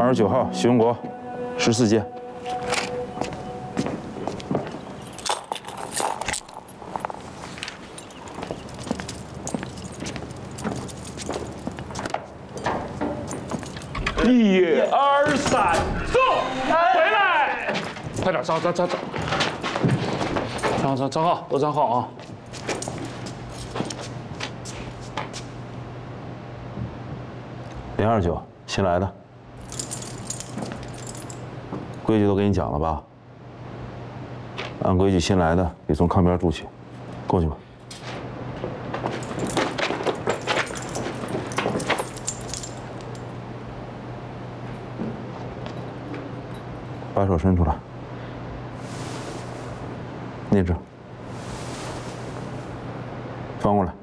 29号徐国14阶。1、2、3，走！回来！快点，站！站好，都站好啊！029，新来的，规矩都给你讲了吧？按规矩，新来的得从炕边住起，过去吧。把手伸出来，内置，翻过来。